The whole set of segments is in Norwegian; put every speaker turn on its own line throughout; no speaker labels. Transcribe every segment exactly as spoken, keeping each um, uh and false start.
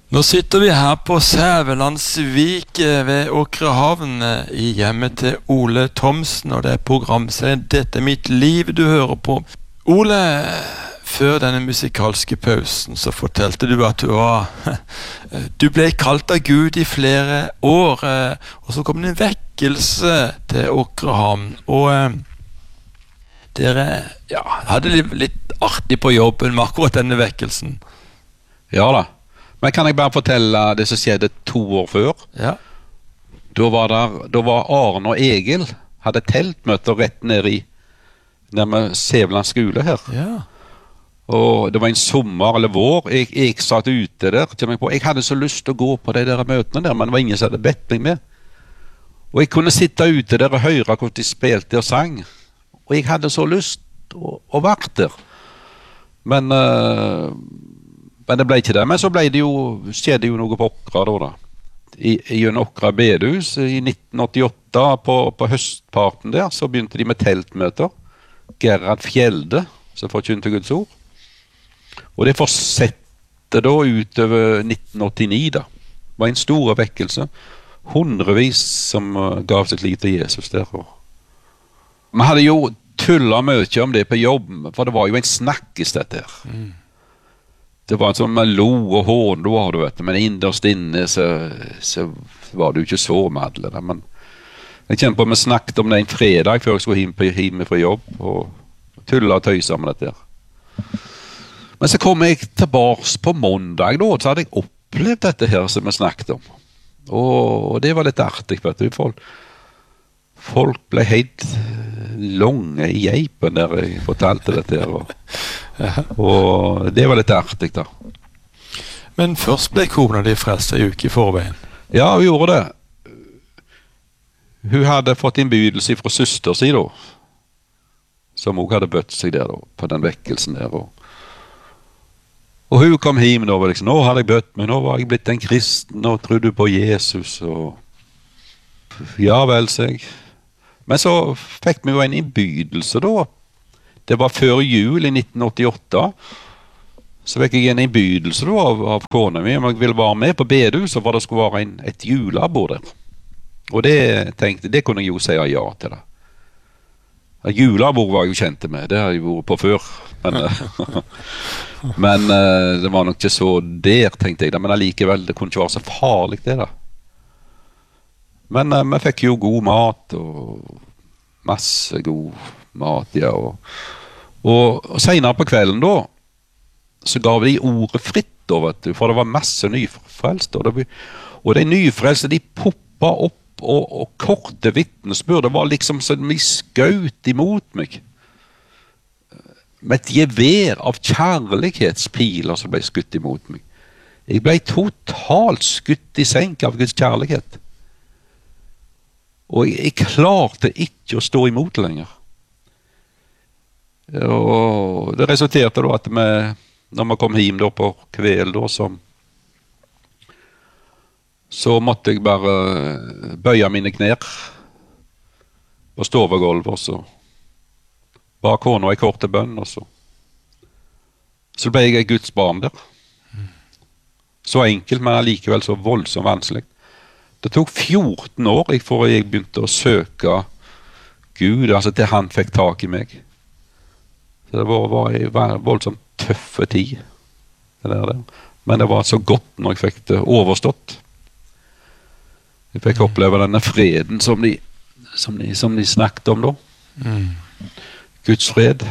Nå sitter vi her på Sævelandsvik ved Åkrehavn i hjemmet til Ole Thomsen, og det er programserien Dette er mitt liv du hører på. Ole, før denne musikalske pausen så fortalte du at du var du ble kalt av Gud i flere år, og så kom det en vekkelse til Åkrehavn, og dere ja, hadde litt, litt artig på jobben med akkurat denne vekkelsen.
Ja da. Men kan jeg bare fortelle det som skjedde to år før?
Ja.
Da var, der, da var Arne og Egil hadde teltmøter rett ned i nærmere Sæveland skole her.
Ja.
Og det var en sommer eller vår. Jeg, jeg satt ute der. Jeg hadde så lyst til å gå på de der møtene der, men det var ingen som hadde bedt meg med. Og jeg kunne sitte ute der og høre hvordan de spilte og sang. Og jeg hadde så lyst å, å være der. Men... Uh, Men det ble ikke det, men så ble det jo, skjedde jo noe på Åkra da da. I, i en Åkra bedehus i nitten åttiåtte, på, på høstparten der, så begynte de med teltmøter. Gerhard Fjelde, som forkynte Guds ord. Og det fortsatte da utover nitten åttini da. Det var en stor vekkelse. Hundrevis som uh, gav sitt liv til Jesus der. Vi hadde jo tullet mye om det på jobb, for det var jo en snakkes dette her. Mm. Det var en sånn med lo og hån, da har du vet, men innerst inne så, så var det jo ikke så madle da, men jeg kjenner på at vi snakket om det en fredag før jeg skulle hjem, hjem fra jobb, og tulla og tøysa med dette her. Men så kom jeg tilbake på mandag da, så hadde jeg opplevd dette her som vi snakket om, og det var litt artig, vet du, folk, folk ble helt lange i geipen der jeg fortalte dette her, og og det var litt artig da.
Men først ble kona di frelst en uke i forveien.
Ja, hun gjorde det. Hun hadde fått innbydelse fra søster si da, som også hadde bøtt seg der da, på den vekkelsen der. Og, og hun kom hjem da, og liksom, nå hadde jeg bøtt meg, nå var jeg blitt en kristen, nå trodde du på Jesus, og ja vel, sier jeg. Men så fikk vi jo en innbydelse da. Det var før jul i nitten åttiåtte, så fikk jeg en innbydelse da, av, av kona mi, om jeg ville være med på bedehuset, for det skulle være en, et julebord der. Og det tenkte, det kunne jeg jo si ja til det. Julebord var jeg jo kjent med, det har jeg vært på før. Men, men det var nok ikke så der, tenkte jeg da, men allikevel, det kunne ikke være så farlig det da. Men vi fikk jo god mat, og masse god mat, ja, og, og, og senere på kvelden da, så gav de ordet fritt da, vet du, for det var masse nyfrelste, og, og de nyfrelste, de poppa opp, og, og korte vittnesbyrd, det var liksom sånn de skjøt imot meg, med et gevær av kjærlighetspiler som ble skutt imot meg. Jeg ble totalt skutt i senk av Guds kjærlighet, og jeg, jeg klarte ikke å stå imot lenger. Og det resulterte da at vi, når vi kom hjem da på kveld da, så, så måtte jeg bare bøye mine knær på stovegolvet, og så ba kona i korte bønn, og så så ble jeg Guds barn der. Så enkelt, men allikevel så voldsomt vanskelig. Det tok fjorten år før jeg begynte å søke Gud, altså til han fikk tak i meg. Så det var, var, var en voldsomt tøffe tid. Det der, det. Men det var så godt når jeg fikk det overstått. Jeg fikk oppleve denne freden som de, som de, som de snakket om da. Mm. Guds fred.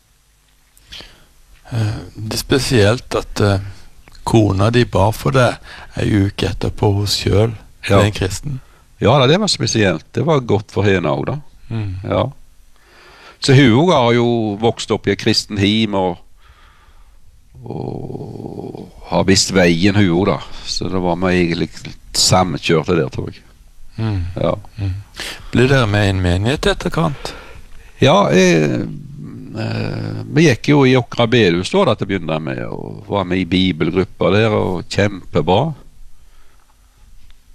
Det er spesielt at uh, kona de bar for det en uke etterpå hos selv, ja. En kristen.
Ja, det var spesielt. Det var godt for henne også da. Mm. Ja. Så hun har jo vokst opp i et kristen hjem og, og har visst veien hun da. Så det var meg egentlig sammenkjørte der, tror jeg. Mm. Ja.
Mm. Ble dere med i en menighet etterkant?
Ja, jeg, eh, vi gikk jo i Åkra bedehus da, da til å begynne med, og var med i bibelgrupper der, og kjempebra.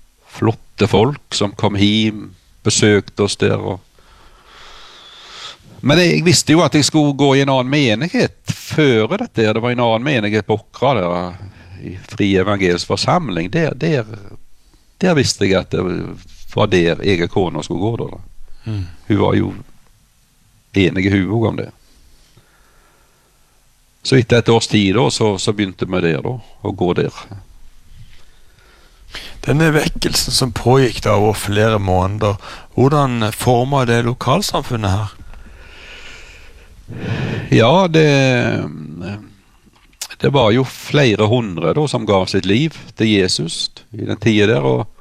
Flotte folk som kom hjem, besøkte oss der, og Men jeg visste jo at jeg skulle gå i en annen menighet før dette. Det var en annen menighet på Åkra der, i Fri Evangelisk Forsamling. Der, der, der visste jeg at det var der egen kone skulle gå da. Mm. Hun var jo enig i hun om det. Så etter et års tid da, så, så begynte vi der da, å gå der.
Denne vekkelsen som pågikk da over flere måneder, hvordan formet det lokalsamfunnet her?
Ja, det, det var jo flere hundre da, som gav sitt liv til Jesus i den tiden der, og,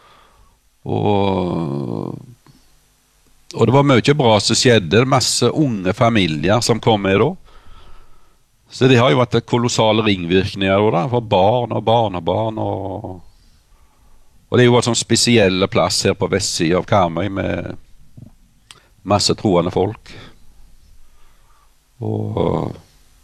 og, og det var mye bra som skjedde, masse unge familier som kom med da. Så det har jo vært kolossale ringvirkninger da, for barn og barnebarn, og, og det er jo en sånn spesiell plass her på vestsiden av Karmøy med masse troende folk. Og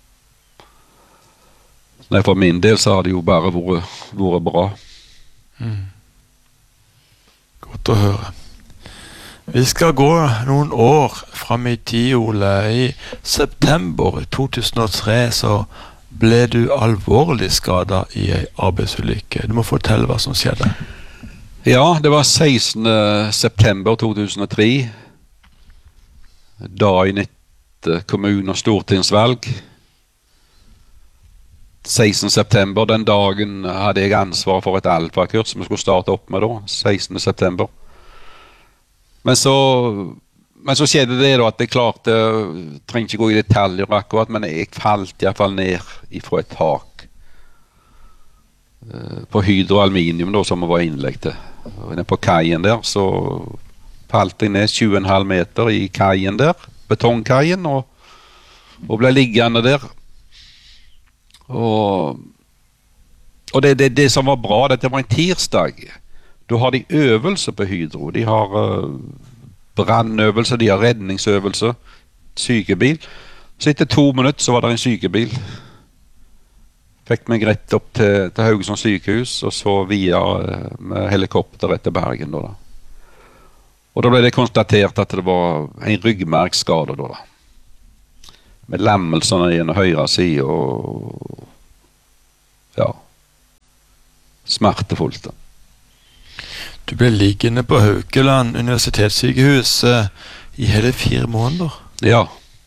nei, for min del så har det jo bare vært, vært bra.
Mm. Godt å høre. Vi skal gå noen år fram i tid, Ole. I september to tusen og tre så ble du alvorlig skadet i en arbeidsulykke. Du må fortelle hva som skjedde.
Ja, det var sekstende september to tusen og tre. Dagen etter kommune- og stortingsvalg. sekstende september, den dagen hadde jeg ansvar for et alfakurs som vi skulle starte opp med da, sekstende september. Men så, men så skjedde det da at jeg klarte, jeg trenger ikke gå i detaljer akkurat, men jeg falt i hvert fall ned ifra et tak på Hydro Aluminium da, som jeg var innlegg til. Og på kajen der så falt jeg ned tjue komma fem meter i kajen der, betongkajen, og, og ble liggende der. Og, og det, det, det som var bra, dette var en tirsdag. Da har de øvelse på Hydro. De har uh, brannøvelse, de har redningsøvelse, sykebil. Så etter to minutter så var det en sykebil. Fikk meg rett opp til, til Haugesund sykehus, og så via uh, med helikopter etter Bergen. Da, da. Og da ble det konstatert at det var en ryggmargskade da, da. Med lammelser i en høyre side, og ja, smertefullt da.
Du ble liggende på Haukeland universitetssykehus eh, i hele fire måneder.
Ja.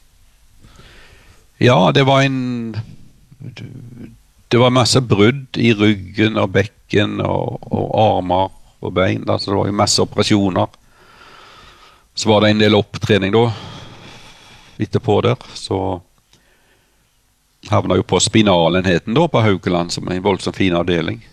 Ja, det var en det var masse brudd i ryggen og bekken og, og armer og bein. Altså det var jo masse operasjoner. Så var det en del opptrening da, etterpå der. Så havna jo på spinalenheten da på Haukeland, som er en voldsomt fin avdeling.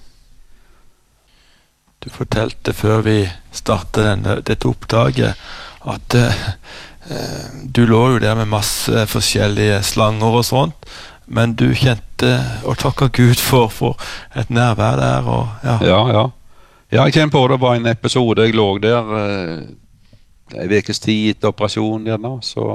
Du fortalte før vi startet denne, dette oppdaget at eh, du lå jo der med masse forskjellige slanger og sånt, men du kjente og takket Gud for, for et nærvær der. Og, ja.
Ja, ja. Ja, jeg kjente på det var en episode jeg lå der eh, en vekes tid etter operasjonen gjerne, så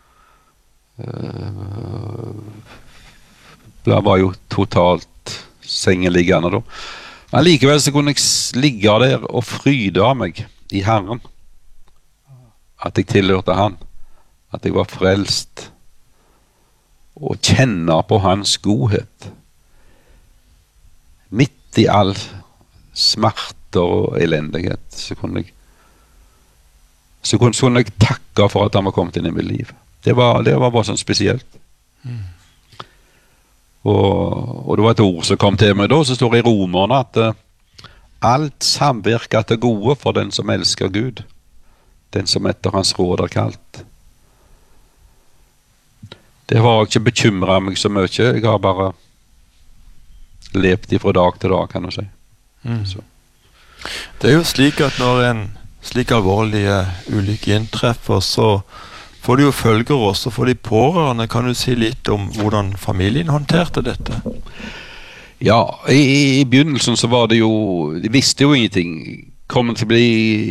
eh, det var jo totalt sengeliggende da. Men likevel så kunne jeg ligge der og fryde av meg i Herren. At jeg tilhørte Han. At jeg var frelst. Og kjenne på Hans godhet. Midt i all smerter og elendighet så kunne jeg så kunne, så kunne jeg takke for at Han var kommet inn i mitt liv. Det var, det var bare sånn spesielt. Mm. Og, og det var et ord som kom til meg da, så står det i Romerne at uh, alt samvirker til gode for den som elsker Gud, den som etter hans råd er kalt. Det har ikke bekymret meg så mye, jeg har bare levd ifra dag til dag, kan du si.
Mm. Så. Det er jo slik at når en slik alvorlig ulykke inntreffer, så får det jo følger også for de pårørende. Kan du si litt om hvordan familien håndterte dette?
Ja, i, i begynnelsen så var det jo, de visste jo ingenting. Kom til å bli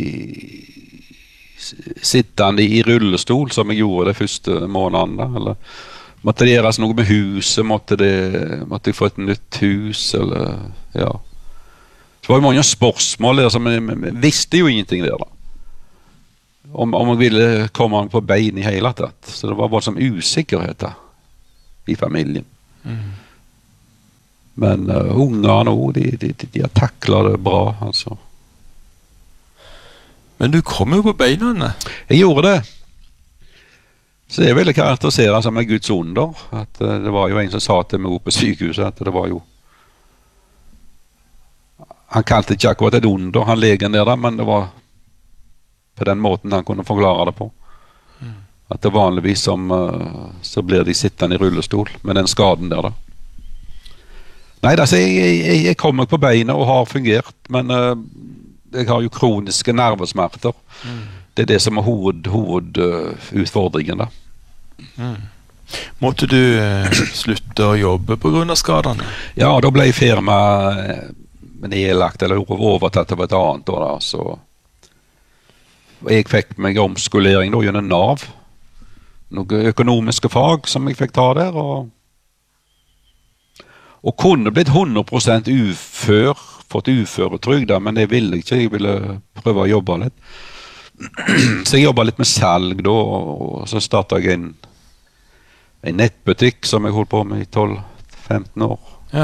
sittende i rullestol, som jeg gjorde de første månedene. Eller måtte det gjøres noe med huset, måtte, det, måtte jeg få et nytt hus, eller ja. Det var jo mange spørsmål der, som vi, vi visste jo ingenting der da. om, om jeg ville komme på bein i hele tatt. Så det var voldsom usikkerhet da, i familien. Mm. Men uh, unger nå, de, de, de, de har taklet det bra, altså.
Men du kom jo på beina.
Jeg gjorde det. Så jeg ville karakterisere som en Guds under. At uh, det var jo en som sa til meg på sykehuset at det var jo han kalte ikke akkurat et under, han legen der da, men det var på den måten han kunne forklare det på. Mm. At det vanligvis som, uh, så blir de sittende i rullestol med den skaden der da. Nei, altså, jeg, jeg, jeg kommer på beina og har fungert, men uh, jeg har jo kroniske nervesmerter. Mm. Det er det som er hoved, hovedutfordringen uh, da.
Mm. Måtte du uh, slutte å jobbe på grunn av skadene?
Ja, da ble firma uh, nedlagt eller overtatt av et annet år da, så jeg fikk meg omskolering da gjennom Nav. Noen økonomiske fag som jeg fikk ta der, og og kunne blitt hundre prosent ufør, fått uføretrygd da, men det ville jeg ikke, jeg ville prøve å jobbe litt. Så jeg jobbet litt med salg da, og så startet jeg en, en nettbutikk som jeg holdt på med i tolv femten år.
Ja.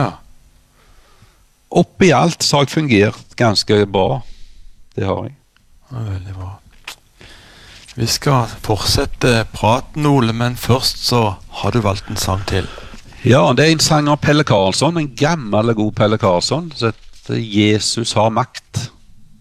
Oppi alt så har jeg fungert ganske bra. Det har jeg.
Ja, veldig bra. Vi skal fortsette praten, Ole, men først så har du valgt en sang til.
Ja, det er en sang av Pelle Karlsson, en gammel og god Pelle Karlsson, som heter Jesus har makt.